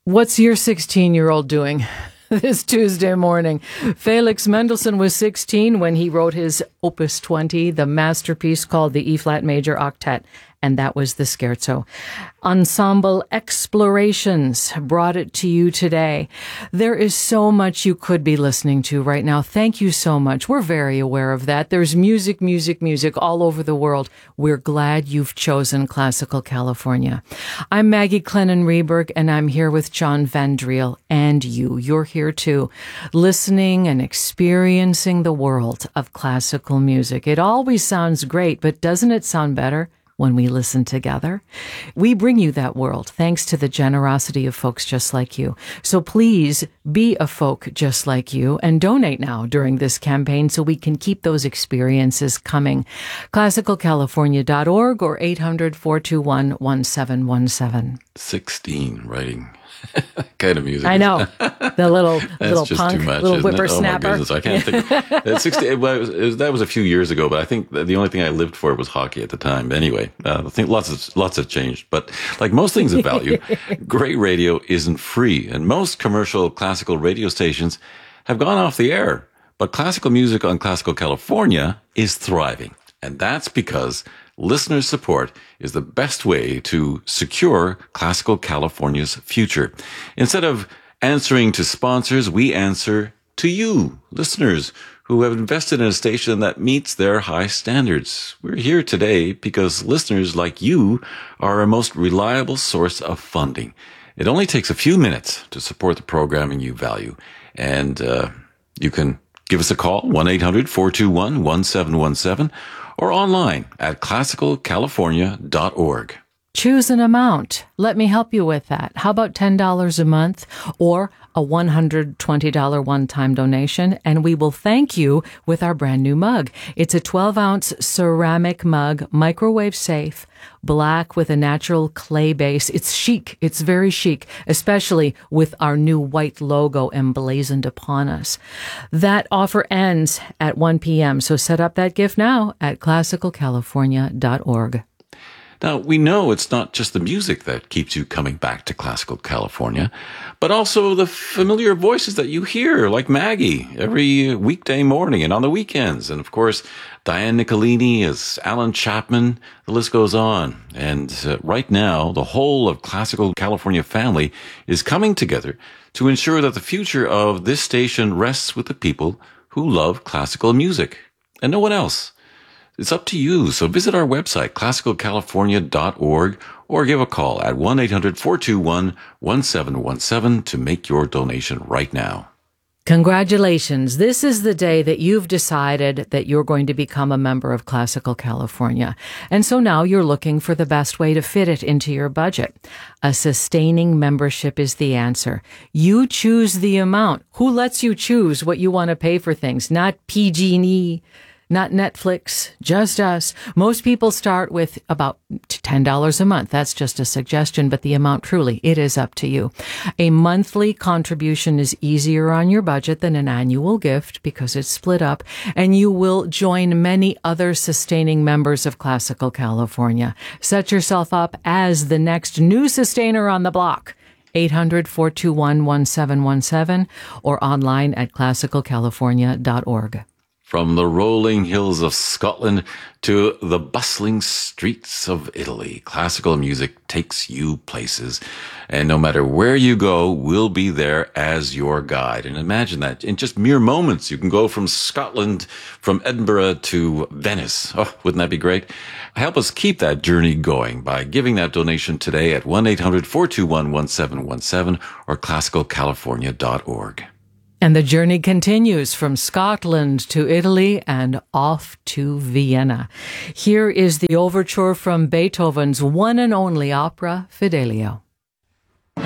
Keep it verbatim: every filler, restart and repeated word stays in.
What's your sixteen-year-old doing this Tuesday morning? Felix Mendelssohn was sixteen when he wrote his Opus twenty, the masterpiece called the E-flat Major Octet, and that was the Scherzo. Ensemble Explorations brought it to you today. There is so much you could be listening to right now. Thank you so much. We're very aware of that. There's music, music, music all over the world. We're glad you've chosen Classical California. I'm Maggie Clennon Reberg, and I'm here with John Vandriel and you. You're here too, listening and experiencing the world of classical music. It always sounds great, but doesn't it sound better when we listen together? We bring you that world thanks to the generosity of folks just like you. So please be a folk just like you and donate now during this campaign so we can keep those experiences coming. classical california dot org or eight hundred, four two one, one seven one seven. sixteen, writing kind of music. I know. The little little just punk, too much, little isn't it? whippersnapper. Oh my goodness, I can't think. At sixty, it was, it was, that was a few years ago, but I think the only thing I lived for was hockey at the time. Anyway, uh, I think lots of lots have changed, but like most things of value, great radio isn't free, and most commercial classical radio stations have gone off the air. But classical music on Classical California is thriving, and that's because listener support is the best way to secure Classical California's future. Instead of answering to sponsors, we answer to you, listeners, who have invested in a station that meets their high standards. We're here today because listeners like you are our most reliable source of funding. It only takes a few minutes to support the programming you value. And uh, you can give us a call, one eight hundred, four two one, one seven one seven, or online at classical california dot org. Choose an amount. Let me help you with that. How about ten dollars a month or a one hundred twenty dollars one-time donation? And we will thank you with our brand new mug. It's a twelve ounce ceramic mug, microwave safe, black with a natural clay base. It's chic. It's very chic, especially with our new white logo emblazoned upon us. That offer ends at one p.m. So set up that gift now at classical california dot org. Now, we know it's not just the music that keeps you coming back to Classical California, but also the familiar voices that you hear, like Maggie, every weekday morning and on the weekends. And of course, Diane Nicolini as Alan Chapman. The list goes on. And uh, right now, the whole of Classical California family is coming together to ensure that the future of this station rests with the people who love classical music and no one else. It's up to you, so visit our website, classical california dot org, or give a call at one eight hundred, four two one, one seven one seven to make your donation right now. Congratulations. This is the day that you've decided that you're going to become a member of Classical California. And so now you're looking for the best way to fit it into your budget. A sustaining membership is the answer. You choose the amount. Who lets you choose what you want to pay for things? Not P G and E. Not Netflix, just us. Most people start with about ten dollars a month. That's just a suggestion, but the amount truly, it is up to you. A monthly contribution is easier on your budget than an annual gift because it's split up, and you will join many other sustaining members of Classical California. Set yourself up as the next new sustainer on the block. eight hundred, four two one, one seven one seven or online at classical california dot org. From the rolling hills of Scotland to the bustling streets of Italy, classical music takes you places. And no matter where you go, we'll be there as your guide. And imagine that in just mere moments, you can go from Scotland, from Edinburgh to Venice. Oh, wouldn't that be great? Help us keep that journey going by giving that donation today at one eight hundred, four two one, one seven one seven or classical california dot org. And the journey continues from Scotland to Italy and off to Vienna. Here is the overture from Beethoven's one and only opera, Fidelio.